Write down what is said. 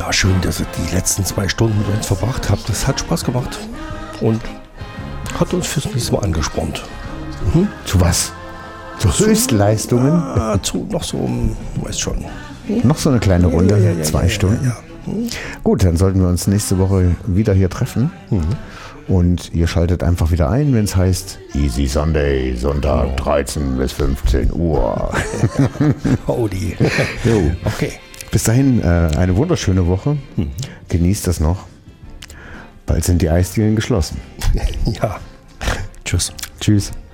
Ja, schön, dass ihr die letzten 2 Stunden mit uns verbracht habt. Das hat Spaß gemacht und hat uns fürs nächste Mal angespornt. Zu was? Zu Höchstleistungen? Noch so, du weißt schon. Noch so eine kleine Runde, 2 Stunden. Ja. Gut, dann sollten wir uns nächste Woche wieder hier treffen. Und ihr schaltet einfach wieder ein, wenn es heißt Easy Sunday, Sonntag 13 bis 15 Uhr. Howdy. Jo. Okay. Bis dahin eine wunderschöne Woche. Genießt das noch. Bald sind die Eisdielen geschlossen. Ja. Tschüss. Tschüss.